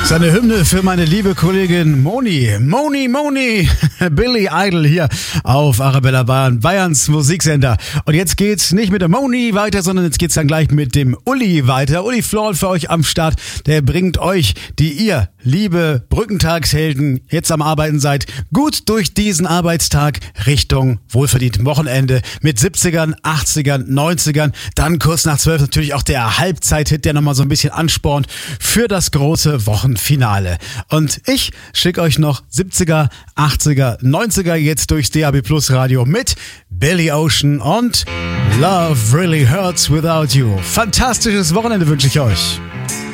Eine Hymne für meine liebe Kollegin Moni. Moni. Billy Idol hier auf Arabella Bayern, Bayerns Musiksender. Und jetzt geht's nicht mit der Moni weiter, sondern jetzt geht's dann gleich mit dem Uli weiter. Uli Florl für euch am Start. Der bringt euch, die ihr, liebe Brückentagshelden, jetzt am Arbeiten seid, gut durch diesen Arbeitstag Richtung wohlverdienten Wochenende mit 70ern, 80ern, 90ern. Dann kurz nach 12 natürlich auch der Halbzeithit, der nochmal so ein bisschen anspornt für das große Wochenfinale. Und ich schicke euch noch 70er, 80er, 90er jetzt durchs DAB Plus Radio mit Billy Ocean und Love Really Hurts Without You. Fantastisches Wochenende wünsche ich euch.